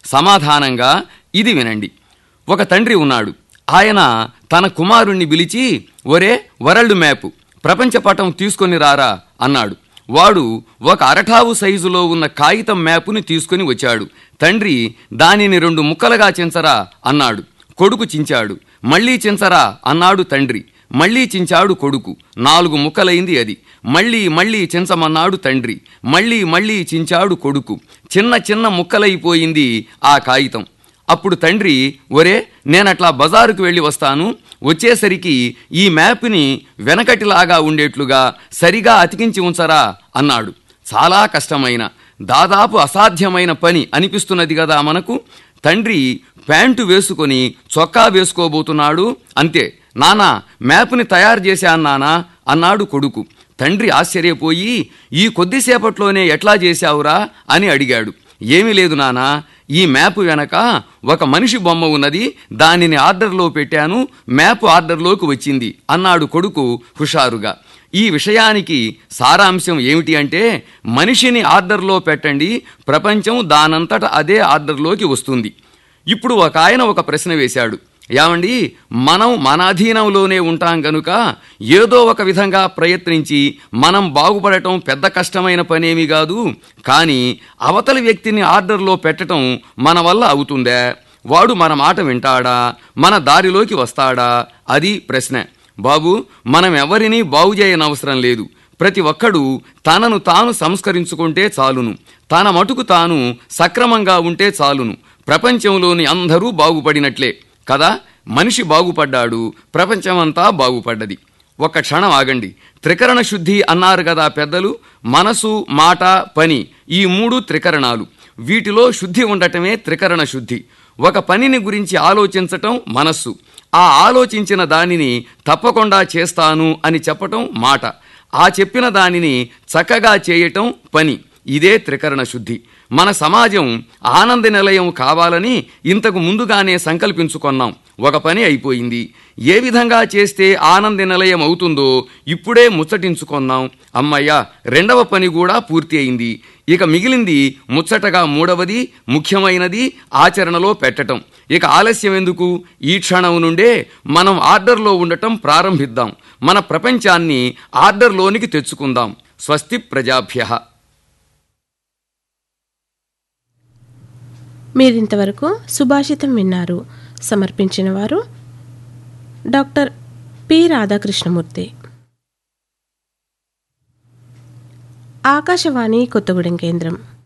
సమాధానంగా ఇది వినండి. ఒక తండ్రి ఉన్నాడు. ఆయన తన కుమారుణ్ణి పిలిచి, ఒరే వరల్డ్ మ్యాప్, ప్రపంచ పటం తీసుకొని రారా అన్నాడు. వాడు ఒక అరటావు సైజులో ఉన్న కాగితం మ్యాపుని తీసుకుని వచ్చాడు. తండ్రి దానిని 2 ముక్కలుగా చించరా అన్నాడు. కొడుకు చించాడు. మళ్లీ చించరా అన్నాడు తండ్రి. మళ్లీ చించాడు కొడుకు. 4 ముక్కలైంది అది. మళ్లీ చించమన్నాడు తండ్రి. మళ్లీ చించాడు కొడుకు. చిన్న ముక్కలైపోయింది ఆ కాగితం. అప్పుడు తండ్రి, ఒరే నేనట్లా బజారుకు వెళ్ళి వస్తాను, వచ్చేసరికి ఈ మ్యాప్ని వెనకటిలాగా ఉండేట్లుగా సరిగా అతికించి ఉంచరా అన్నాడు. చాలా కష్టమైన, దాదాపు అసాధ్యమైన పని అనిపిస్తున్నది కదా మనకు. తండ్రి ప్యాంటు వేసుకొని చొక్కా వేసుకోబోతున్నాడు. అంతే, నానా మ్యాప్ని తయారు చేశాను నానా అన్నాడు కొడుకు. తండ్రి ఆశ్చర్యపోయి, ఈ కొద్దిసేపట్లోనే ఎట్లా చేశావురా అని అడిగాడు. ఏమీ లేదు నానా, ఈ మ్యాప్ వెనక ఒక మనిషి బొమ్మ ఉన్నది, దానిని ఆర్డర్లో పెట్టాను, మ్యాప్ ఆర్డర్లోకి వచ్చింది అన్నాడు కొడుకు హుషారుగా. ఈ విషయానికి సారాంశం ఏమిటి అంటే, మనిషిని ఆర్డర్లో పెట్టండి, ప్రపంచం దానంతట అదే ఆర్డర్లోకి వస్తుంది. ఇప్పుడు ఒక ఆయన ఒక ప్రశ్న వేశాడు. ఏమండి, మనం మన అధీనంలోనే ఉంటాం గనుక ఏదో ఒక విధంగా ప్రయత్నించి మనం బాగుపడటం పెద్ద కష్టమైన పనేమీ కాదు. కానీ అవతలి వ్యక్తిని ఆర్డర్లో పెట్టడం మన వల్ల అవుతుందా? వాడు మన మాట వింటాడా? మన దారిలోకి వస్తాడా? అది ప్రశ్న. బాబు, మనం ఎవరినీ బాగు చేయనవసరం లేదు. ప్రతి ఒక్కడూ తనను తాను సంస్కరించుకుంటే చాలును. తన మటుకు తాను సక్రమంగా ఉంటే చాలును. ప్రపంచంలోని అందరూ బాగుపడినట్లే కదా. మనిషి బాగుపడ్డాడు, ప్రపంచమంతా బాగుపడ్డది. ఒక్క క్షణం ఆగండి. త్రికరణ శుద్ధి అన్నారు కదా పెద్దలు. మనసు, మాట, పని, ఈ 3 త్రికరణాలు. వీటిలో శుద్ధి ఉండటమే త్రికరణ శుద్ధి. ఒక పనిని గురించి ఆలోచించటం మనస్సు, ఆ ఆలోచించిన దానిని తప్పకుండా చేస్తాను అని చెప్పటం మాట, ఆ చెప్పిన దానిని చక్కగా చేయటం పని. ఇదే త్రికరణ శుద్ధి. మన సమాజం ఆనంద నిలయం కావాలని ఇంతకు ముందుగానే సంకల్పించుకున్నాం. ఒక పని అయిపోయింది. ఏ విధంగా చేస్తే ఆనంద నిలయం అవుతుందో ఇప్పుడే ముచ్చటించుకున్నాం. అమ్మయ్య, 2వ పని కూడా పూర్తి అయింది. ఇక మిగిలింది ముచ్చటగా 3వది, ముఖ్యమైనది ఆచరణలో పెట్టటం. ఇక ఆలస్యం ఎందుకు? ఈ క్షణం నుండే మనం ఆర్డర్లో ఉండటం ప్రారంభిద్దాం. మన ప్రపంచాన్ని ఆర్డర్లోనికి తెచ్చుకుందాం. స్వస్తి ప్రజాభ్యః. మీరింతవరకు సుభాషితం విన్నారు. సమర్పించిన వారు డాక్టర్ పి రాధాకృష్ణమూర్తి. ఆకాశవాణి కొత్తగూడెం కేంద్రం.